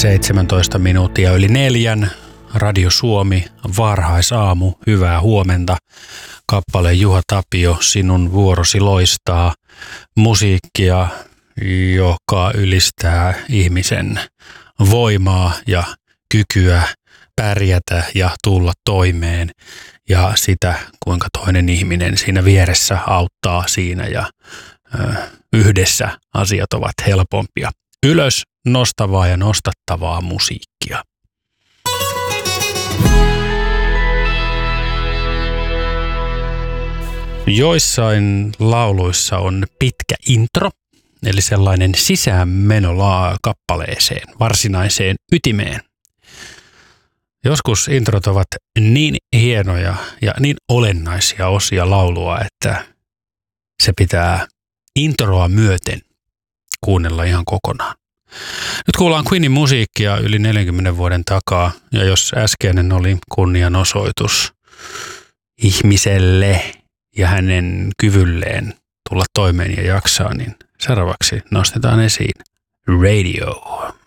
17 minuuttia yli 4. Radio Suomi, varhaisaamu, hyvää huomenta. Kappale Juha Tapio, Sinun vuorosi loistaa. Musiikkia, joka ylistää ihmisen voimaa ja kykyä pärjätä ja tulla toimeen. Ja sitä, kuinka toinen ihminen siinä vieressä auttaa siinä ja yhdessä asiat ovat helpompia. Ylös nostavaa ja nostattavaa musiikkia. Joissain lauluissa on pitkä intro, eli sellainen sisäänmeno kappaleeseen, varsinaiseen ytimeen. Joskus introt ovat niin hienoja ja niin olennaisia osia laulua, että se pitää introa myöten kuunnella ihan kokonaan. Nyt kuullaan Queenin musiikkia yli 40 vuoden takaa, ja jos äskeinen oli kunnianosoitus ihmiselle ja hänen kyvylleen tulla toimeen ja jaksaa, niin seuraavaksi nostetaan esiin Radio.